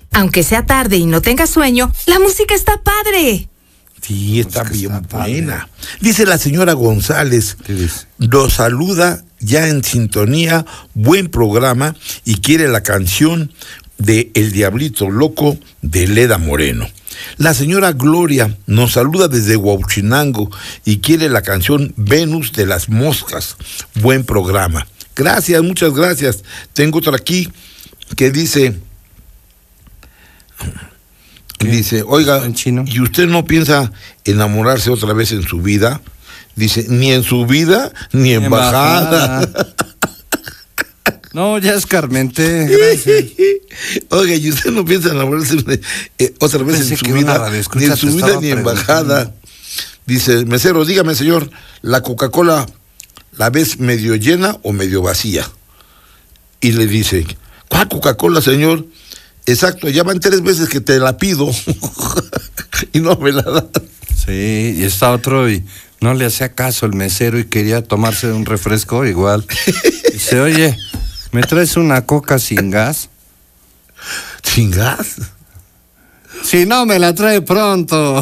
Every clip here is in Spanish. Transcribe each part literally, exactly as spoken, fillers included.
Aunque sea tarde y no tengas sueño, la música está padre. Sí, está bien está buena. Dice la señora González, nos saluda ya en sintonía, buen programa, y quiere la canción de El Diablito Loco de Leda Moreno. La señora Gloria nos saluda desde Huauchinango y quiere la canción Venus de las Moscas. Buen programa. Gracias, muchas gracias. Tengo otra aquí que dice... ¿Qué? Dice, oiga, ¿y usted no piensa enamorarse otra vez en su vida? Dice, ni en su vida, ni en, en bajada. bajada. No, ya escarmenté, gracias. Oiga, ¿y usted no piensa enamorarse eh, otra vez Pensé en su vida? Ni en su vida, ni en bajada. Dice, mesero, dígame, señor, ¿la Coca-Cola la ves medio llena o medio vacía? Y le dice, ¿cuál Coca-Cola, señor? Exacto, ya van tres veces que te la pido y no me la das. Sí, y está otro y no le hacía caso el mesero y quería tomarse un refresco igual. Dice, oye, ¿me traes una coca sin gas? ¿Sin gas? Si no, me la trae pronto.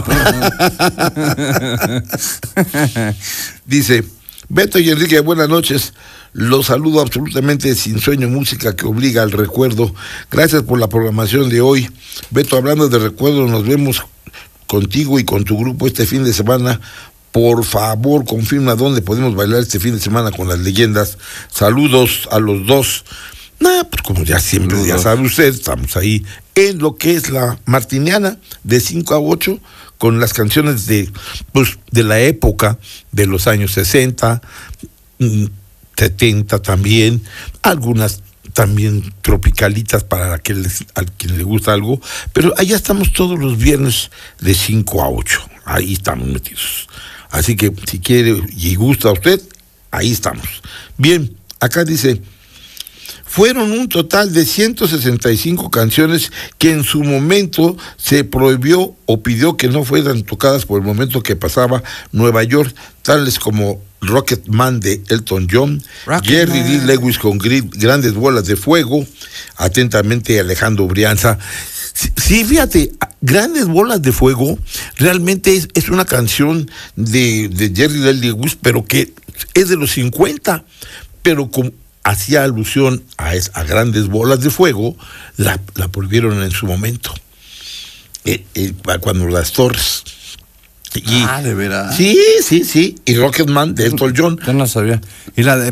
Dice, Beto y Enrique, buenas noches. Los saludo absolutamente sin sueño, música que obliga al recuerdo. Gracias por la programación de hoy. Beto, hablando de recuerdo, nos vemos contigo y con tu grupo este fin de semana. Por favor, confirma dónde podemos bailar este fin de semana con las leyendas. Saludos a los dos. Nah, pues como ya siempre, Saludos. Ya sabe usted, estamos ahí en lo que es la Martiniana de cinco a ocho con las canciones de, pues, de la época de los años sesenta, setenta también, algunas también tropicalitas para aquel, a quien le gusta algo, pero allá estamos todos los viernes de cinco a ocho, ahí estamos metidos. Así que si quiere y gusta a usted, ahí estamos. Bien, acá dice, fueron un total de ciento sesenta y cinco canciones que en su momento se prohibió o pidió que no fueran tocadas por el momento que pasaba Nueva York, tales como Rocket Man de Elton John, Rocket Jerry Lee Lewis con Grandes Bolas de Fuego, atentamente Alejandro Brianza. Sí, sí, fíjate, Grandes Bolas de Fuego realmente es, es una canción de, de Jerry Lee Lewis, pero que es de los cincuenta, pero con hacía alusión a, es, a Grandes Bolas de Fuego, la, la prohibieron en su momento, eh, eh, cuando las Torres. Y, ah, de veras. Sí, sí, sí, y Rocketman de Elton John. Yo no sabía. Y la de